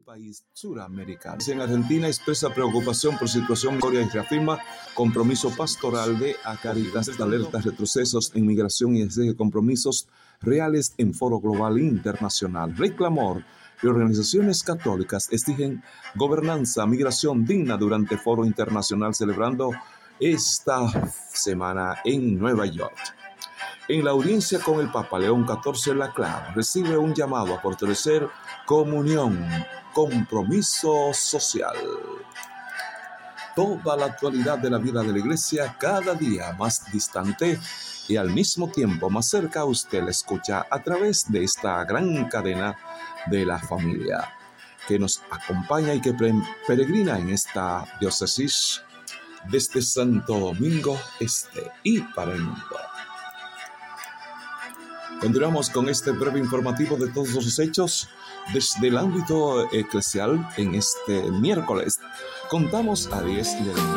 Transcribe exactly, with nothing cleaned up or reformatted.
país suramericano. En Argentina expresa preocupación por situación migratoria y reafirma compromiso pastoral de Acaritas, alerta retrocesos en migración y exige compromisos reales en foro global e internacional. Reclamor y organizaciones católicas exigen gobernanza, migración digna durante foro internacional celebrando esta semana en Nueva York. En la audiencia con el Papa León catorce, la clave recibe un llamado a fortalecer comunión, compromiso social. Toda la actualidad de la vida de la Iglesia cada día más distante y al mismo tiempo más cerca a usted la escucha a través de esta gran cadena de la familia que nos acompaña y que peregrina en esta diócesis desde Santo Domingo Este y para el mundo. Continuamos con este breve informativo de todos los hechos desde el ámbito eclesial en este miércoles. Contamos a diez y de